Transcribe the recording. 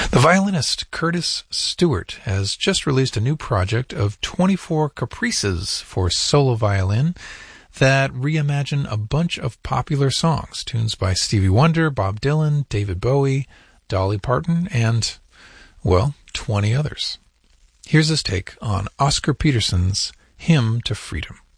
The violinist Curtis Stewart has just released a new project of 24 caprices for solo violin that reimagine a bunch of popular songs, tunes by Stevie Wonder, Bob Dylan, David Bowie, Dolly Parton, and, well, 20 others. Here's his take on Oscar Peterson's Hymn to Freedom.